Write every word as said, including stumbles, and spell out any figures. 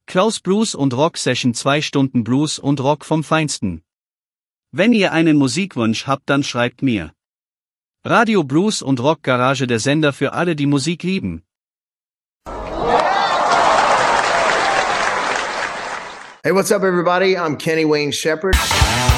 Klaus Blues und Rock Session, zwei Stunden Blues und Rock vom Feinsten. Wenn ihr einen Musikwunsch habt, dann schreibt mir. Radio Blues und Rock Garage, der Sender für alle, die Musik lieben. Hey, what's up, everybody? I'm Kenny Wayne Shepherd.